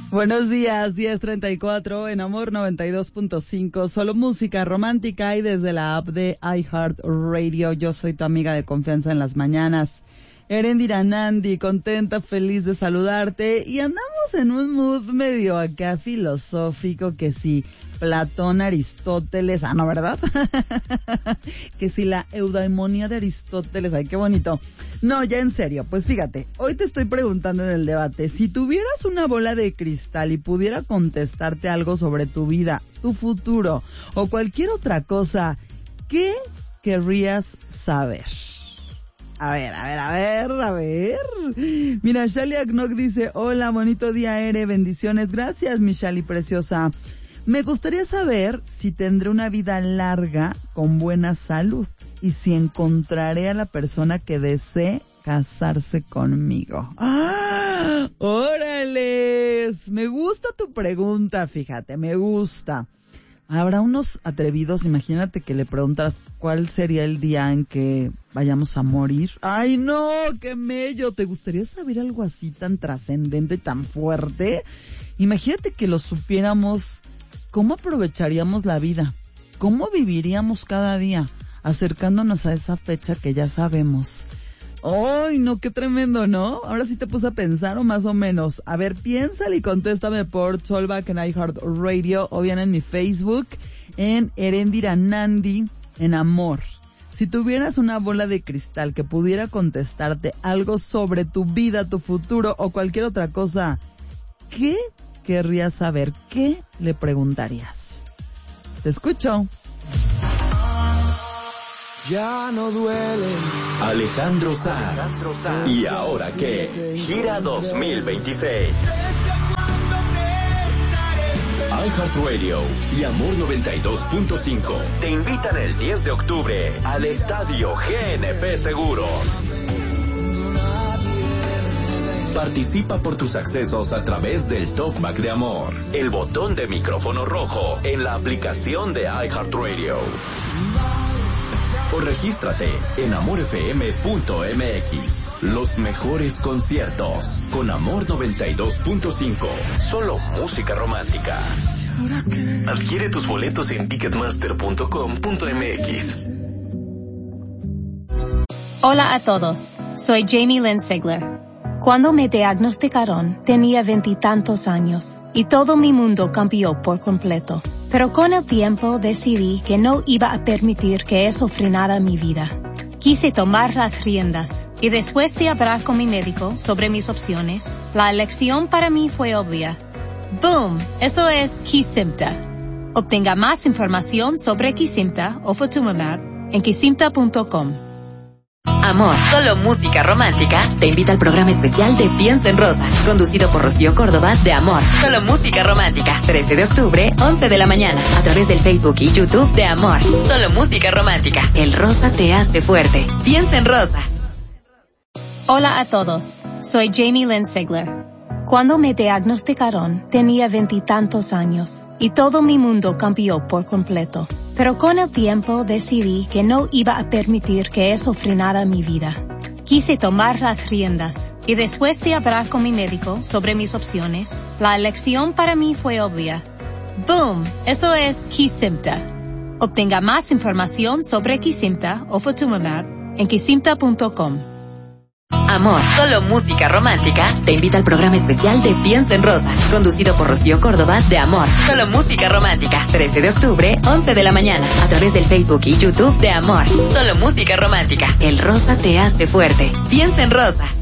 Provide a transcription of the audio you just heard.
Buenos días, 10:34 en Amor 92.5, solo música romántica y desde la app de iHeartRadio. Yo soy tu amiga de confianza en las mañanas, Erendira Nandi, contenta, feliz de saludarte y andamos en un mood medio acá filosófico, que si Platón, Aristóteles, no, ¿verdad? Que si la eudaimonia de Aristóteles, ay, qué bonito. No, ya en serio, pues fíjate, hoy te estoy preguntando en el debate, si tuvieras una bola de cristal y pudiera contestarte algo sobre tu vida, tu futuro o cualquier otra cosa, ¿qué querrías saber? A ver. Mira, Shali Agnog dice, hola, bonito día, Ere, bendiciones. Gracias, mi Shali preciosa. Me gustaría saber si tendré una vida larga con buena salud y si encontraré a la persona que desee casarse conmigo. ¡Ah! ¡Órales! Me gusta tu pregunta, fíjate, me gusta. Habrá unos atrevidos, imagínate que le preguntaras cuál sería el día en que vayamos a morir. ¡Ay, no! ¡Qué mello! ¿Te gustaría saber algo así tan trascendente y tan fuerte? Imagínate que lo supiéramos. ¿Cómo aprovecharíamos la vida? ¿Cómo viviríamos cada día acercándonos a esa fecha que ya sabemos? ¡Ay, no! ¡Qué tremendo!, ¿no? Ahora sí te puse a pensar, o más o menos. A ver, piénsale y contéstame por Tollback en iHeartRadio o bien en mi Facebook, en Erendira Nandi, en Amor. Si tuvieras una bola de cristal que pudiera contestarte algo sobre tu vida, tu futuro o cualquier otra cosa, ¿qué querrías saber? ¿Qué le preguntarías? Te escucho. Ya no duele. Alejandro Sanz. ¿Y ahora qué? Gira 2026. iHeartRadio y Amor 92.5 te invitan el 10 de octubre al Estadio GNP Seguros. Participa por tus accesos a través del Talkback de Amor, el botón de micrófono rojo en la aplicación de iHeartRadio. O regístrate en amorfm.mx. Los mejores conciertos con Amor 92.5. Solo música romántica. Adquiere tus boletos en ticketmaster.com.mx. Hola a todos, soy Jamie Lynn Sigler. Cuando me diagnosticaron, tenía 20 y tantos años, y todo mi mundo cambió por completo. Pero con el tiempo decidí que no iba a permitir que eso frenara mi vida. Quise tomar las riendas, y después de hablar con mi médico sobre mis opciones, la elección para mí fue obvia. ¡Boom! Eso es Kesimpta. Obtenga más información sobre Kesimpta o Ofatumumab en kesimpta.com. Amor, solo música romántica, te invita al programa especial de Piensa en Rosa, conducido por Rocío Córdoba de Amor, solo música romántica, 13 de octubre, 11 de la mañana, a través del Facebook y YouTube de Amor, solo música romántica, el rosa te hace fuerte, Piensa en Rosa. Hola a todos, soy Jamie Lynn Sigler. Cuando me diagnosticaron, tenía 20 y tantos años, y todo mi mundo cambió por completo. Pero con el tiempo decidí que no iba a permitir que eso frenara mi vida. Quise tomar las riendas, y después de hablar con mi médico sobre mis opciones, la elección para mí fue obvia. ¡Boom! Eso es Kesimpta. Obtenga más información sobre Kesimpta o Ofatumumab en kesimpta.com. Amor, solo música romántica, te invita al programa especial de Piensa en Rosa, conducido por Rocío Córdoba de Amor, solo música romántica, 13 de octubre, 11 de la mañana, a través del Facebook y YouTube de Amor, solo música romántica, el rosa te hace fuerte, Piensa en Rosa.